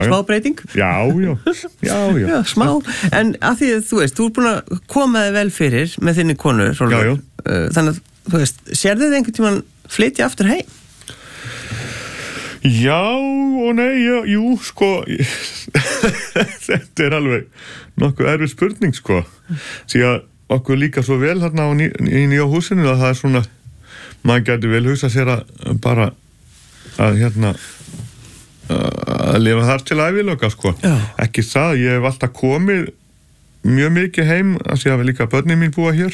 smá breyting? Já, smá, en að því að þú veist, þú búin að koma þig vel fyrir með þinni konu, Hrólfur. Þannig að, þú veist, sérðu þið einhvern tímann flytja aftur heim? Já og nei, jú, sko, þetta alveg nokkuð erfið spurning, sko. Því að okkur líka svo vel hérna í nýja húsinu að það svona, maður gæti vel hugsa sér að bara að að lifa þar til æviloka, sko. Ekki það, ég hef alltaf komið mjög mikið heim að því að líka börnin mín búa hér.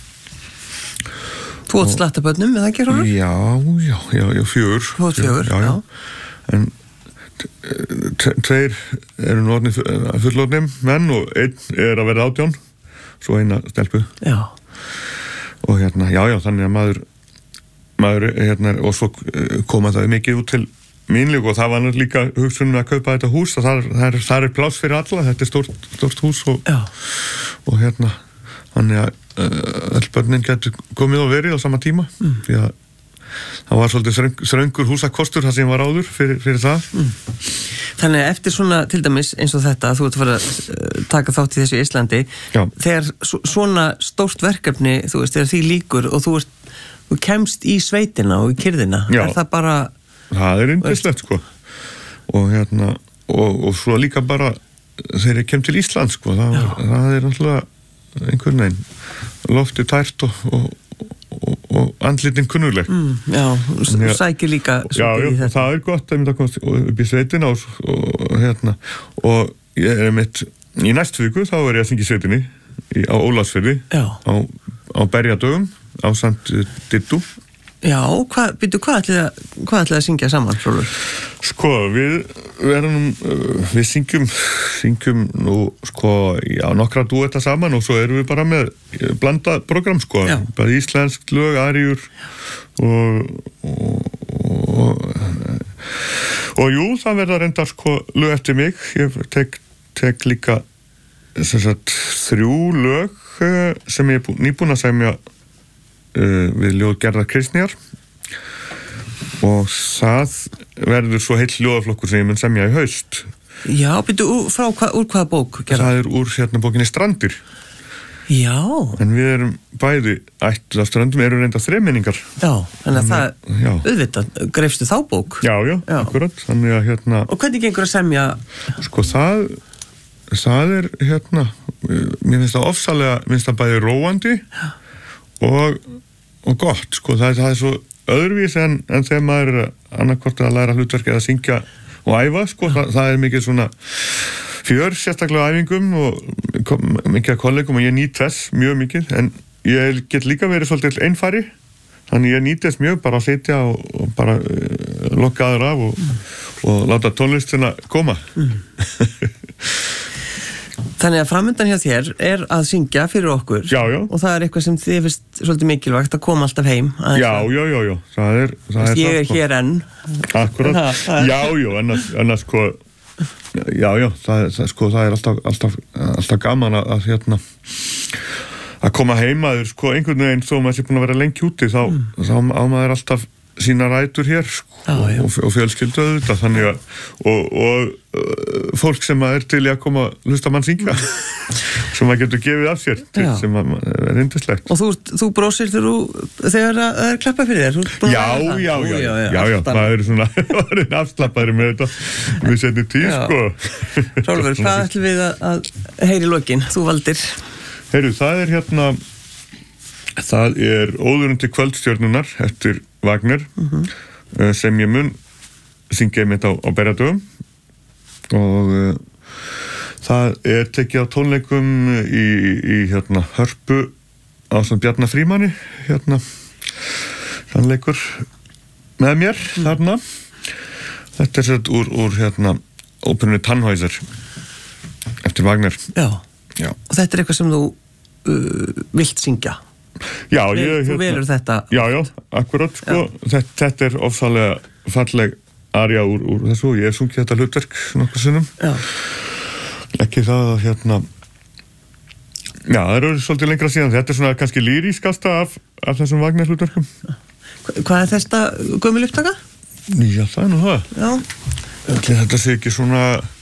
Þú átt slatta börnum, eða ekki, Hrólfur? Já, 4. Þú átt 4, já. En 2 eru orðnir fullorðnir menn og 1 að vera 18, svo eina stelpu. Já. Og þannig að maður og svo koma það mikið út til mín líka og það var líka hugsunin að kaupa þetta hús og það pláss fyrir alla, þetta stórt hús og þannig að öll börnin getur komið og verið á sama tíma því að það var svolítið þröngur húsakostur það sem var áður fyrir það. Þannig að eftir svona til dæmis eins og þetta þú ert að fara að taka þátt í þessu í Íslandi þegar svona stórt verkefni þú veist, þegar því líkur og þú kemst í sveitina og í kyrðina það bara það yndislegt sko og svo líka bara þegar ég kem til Ísland sko það náttúrulega einhvern veginn lofti tært og andlitin kunnuleg sækir líka það gott að mynda að komast upp í sveitina og ég mitt í næstu viku þá ég að syngja í sveitinni á Ólafsfirði á Berjadögum á samt Dittu. Já, hvað ætlaði að syngja saman, Hrólfur? Sko, við syngjum nú, sko, nokkra dúetta saman og svo erum við bara með blandað program, sko, bara íslensk lög, aríur og jú, það verða reyndar, sko, lög eftir mig, ég tek líka, sem sagt, 3 lög sem ég nýbúin að semja við ljóð Gerðar Kristnýjar og það verður svo heill ljóðaflokkur sem ég mun semja í haust. Já, byrju, úr hvaða bók? Það úr bókinni Strandir. Já. En við erum bæði ættuð af Ströndum, erum reynda 3 minningar. Já, þannig að það, auðvitað, greifstu þá bók? Já, akkurat, þannig að Og hvernig gengur að semja? Sko, það er mér finnst það ofsalega, finnst það bæði róandi og gott, sko, það er svo öðruvís en þegar maður annarkvort að læra hlutverk eða syngja og æfa, sko, það er mikið svona fjör, sérstaklega æfingum og mikið kollegum og ég nýt þess mjög mikið, en ég get líka verið svolítið einfari, þannig ég nýt þess mjög bara að sitja og bara lokka aður af og láta tónlistina koma. Þannig að framundan hjá þér er að syngja fyrir okkur og það er eitthvað sem þið finnst svolítið mikilvægt að koma alltaf heim Já, það er ég er hér enn Akkurat, annars sko það er alltaf gaman að koma heima sko einhvern veginn þó maður sé búin að vera lengi úti þá á maður alltaf sína rætur hér sko, og fjölskyldu auðvitað þannig að og fólk sem er til að koma að hlusta mann syngja sem maður getur gefið af sér til sem er yndislegt Og þú brósir þegar það er klappað fyrir þér Já, það er svona afslappaðri með þetta við setjum tíð sko Hrólfur, hvað ætlum við að heyri lokin, þú valdir Heyrðu, það er Óðurinn til kvöldstjörnunar eftir Wagner sem ég mun syngja með á Berjadögum og það er tekið á tónleikum í Hörpu á svona Bjarna Frímanni hann leikur með mér þarna þetta er sett úr óperunni Tannhäuser eftir Wagner Já, og þetta er eitthvað sem þú vilt syngja Já, þú velur þetta Já, akkurat sko þetta er ofsalega falleg arja úr þessu og ég hef sungið þetta hlutverk nokkuð sinnum ekki það að það eru svolítið lengra síðan þetta er svona kannski lýrískasta af þessum Wagner hlutverkum Hvað er þetta gömul upptaka? Já, það er nú það Já, þetta sé ekki svona